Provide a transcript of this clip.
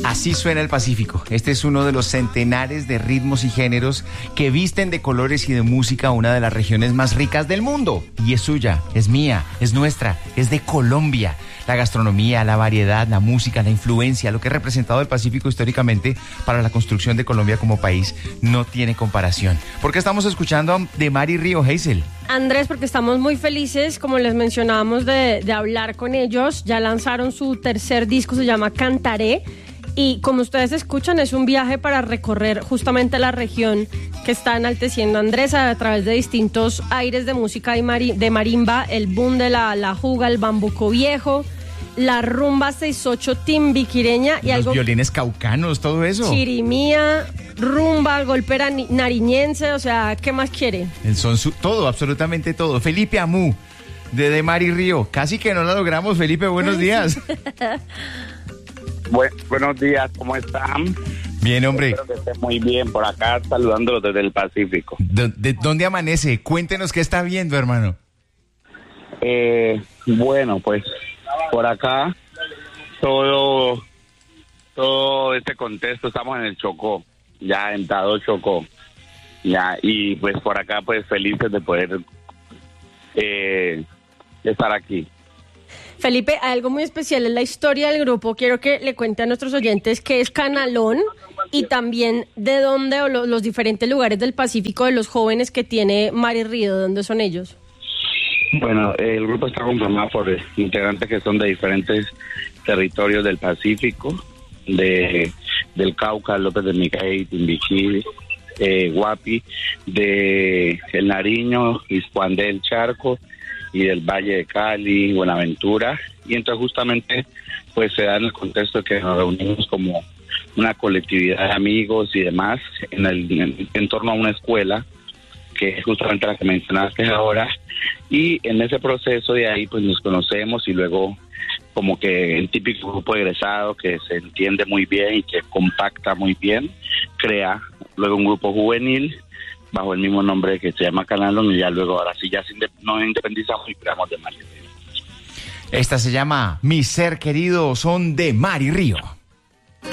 Así suena el Pacífico. Este es uno de los centenares de ritmos y géneros que visten de colores y de música una de las regiones más ricas del mundo. Y es suya, es mía, es nuestra, es de Colombia. La gastronomía, la variedad, la música, la influencia, lo que ha representado el Pacífico históricamente para la construcción de Colombia como país no tiene comparación. ¿Por qué estamos escuchando de Mar y Río, Hazel? Andrés, porque estamos muy felices, como les mencionábamos, de hablar con ellos. Ya lanzaron su tercer disco, se llama Cantaré. Y como ustedes escuchan, es un viaje para recorrer justamente la región que está enalteciendo Andrés a través de distintos aires de música de marimba, el boom de la juga, el bambuco viejo, la rumba 68 timbiquireña y los violines caucanos, todo eso. Chirimía, rumba, golpe nariñense, o sea, ¿qué más quiere? El son todo, absolutamente todo. Felipe Amú, de Mar y Río. Casi que no la logramos, Felipe, buenos días. Buenos días, ¿cómo están? Bien, hombre. Espero que estén muy bien por acá, saludándolos desde el Pacífico. ¿De dónde amanece? Cuéntenos qué está viendo, hermano. Bueno, pues por acá todo este contexto, estamos en el Chocó, ya entrado Chocó, ya, y pues por acá pues felices de poder estar aquí. Felipe, hay algo muy especial en la historia del grupo. Quiero que le cuente a nuestros oyentes qué es Canalón y también de dónde o los diferentes lugares del Pacífico de los jóvenes que tiene Mar y Río, ¿de dónde son ellos? Bueno, el grupo está conformado por integrantes que son de diferentes territorios del Pacífico, del Cauca, López de Micay, Timbiquí, Guapi, de El Nariño, Iscuán del Charco y del Valle de Cali, Buenaventura, y entonces justamente pues se da en el contexto de que nos reunimos como una colectividad de amigos y demás en torno a una escuela, que es justamente la que mencionaste ahora, y en ese proceso de ahí pues nos conocemos y luego como que el típico grupo egresado que se entiende muy bien y que compacta muy bien, crea luego un grupo juvenil bajo el mismo nombre que se llama Canalón, y ya luego ahora sí ya nos independizamos y creamos de Mar y Río. Esta se llama Mi Ser Querido, son de Mar y Río.